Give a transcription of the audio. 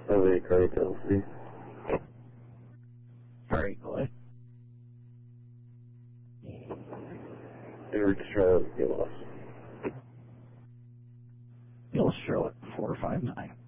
LA Craig LC. Very good. Edward Charlotte, Gillis. Gillis Charlotte 459.